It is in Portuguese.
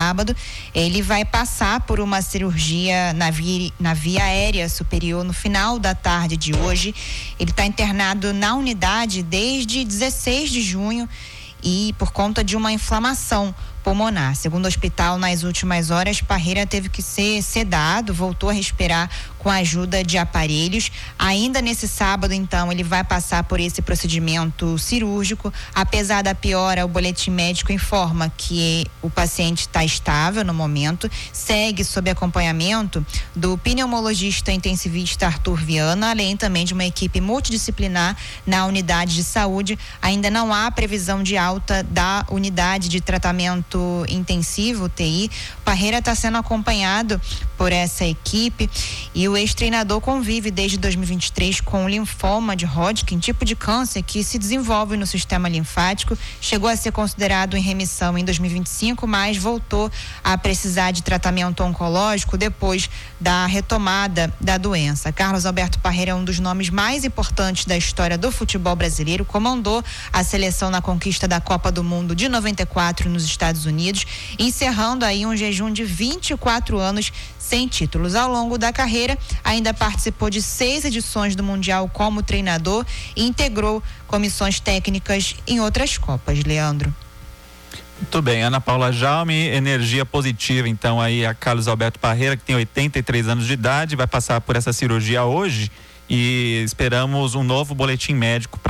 sábado. Ele vai passar por uma cirurgia na via aérea superior no final da tarde de hoje. Ele está internado na unidade desde 16 de junho e por conta de uma inflamação pulmonar. Segundo o hospital, nas últimas horas, Parreira teve que ser sedado, voltou a respirar com a ajuda de aparelhos. Ainda nesse sábado, então, ele vai passar por esse procedimento cirúrgico. Apesar da piora, o boletim médico informa que o paciente está estável no momento, segue sob acompanhamento do pneumologista intensivista Arthur Viana, além também de uma equipe multidisciplinar na unidade de saúde. Ainda não há previsão de alta da unidade de tratamento intensivo, UTI. Parreira está sendo acompanhado por essa equipe e o ex-treinador convive desde 2023 com o linfoma de Hodgkin, tipo de câncer que se desenvolve no sistema linfático. Chegou a ser considerado em remissão em 2025, mas voltou a precisar de tratamento oncológico depois da retomada da doença. Carlos Alberto Parreira é um dos nomes mais importantes da história do futebol brasileiro, comandou a seleção na conquista da Copa do Mundo de 94 nos Estados Unidos, encerrando aí um jejum de 24 anos sem títulos. Ao longo da carreira, ainda participou de 6 edições do Mundial como treinador e integrou comissões técnicas em outras Copas. Leandro. Muito bem, Ana Paula Jaume, energia positiva então aí a Carlos Alberto Parreira, que tem 83 anos de idade, vai passar por essa cirurgia hoje e esperamos um novo boletim médico para